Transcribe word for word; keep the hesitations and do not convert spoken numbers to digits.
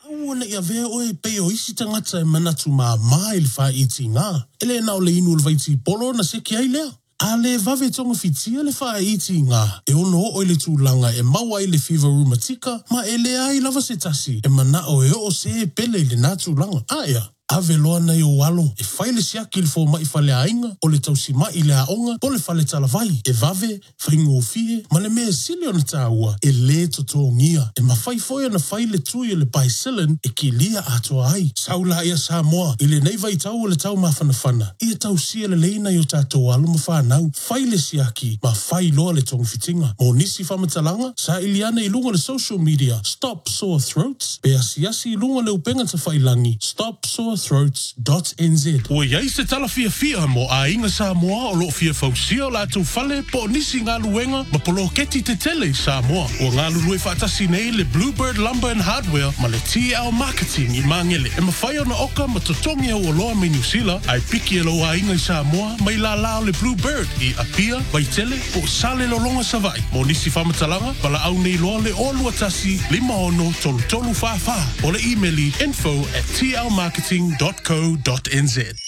Awana ia vea oe pe o isi tangata e manatu maa maa ili wha iti ngā. Ele nao le inu ulwa iti polo na seki ai lea. A le vave tonga fitia le wha iti ngā. E ono o ile tūlanga e maua ile fever rheumatica. Ma ele ai lava se tasi. E mana o e o se pele ile nā tūlanga. Aia. Ave loa na yo walo, e whaile siaki le fo mai whale ainga, o le tausi mai le aonga, o le whale talavai, e vave, whaingo fie, ma le mea sili ona tāua, e le toto ngia, e ma whai foia na whaile tui le penicillin, e ki lia atoa ai, saula ia Samoa, i le nei vai tau o le tau mawhanawhana, ia tausia le leina yo tātou alo ma whanau, whaile siaki, ma whai loa le tonga fitinga, mo nisi whamatalanga, sa iliana i lunga le social media, Stop Sore Throats, pe asiasi i lunga le upenga ta whailangi, Stop Sore throats dot n z. O iai se tala fia fia mo a inga Samoa o lo fia fausia la tu fale po nisi ngā luenga ma polo keti te tele Samoa. O ngā lulue whaatasi nei le Bluebird Lumber and Hardware ma le T L Marketing i mangele. E ma whai ona oka ma totongi au o loa me New Zealand ai piki e lo a inga i Samoa mai la lao le Bluebird i apia, waitele o sale lo longa savai. Mo nisi whamatalanga pala au nei loa le olua tasi lima ono tolu tolu whawha o le emaili info at t l marketing dot co dot n z.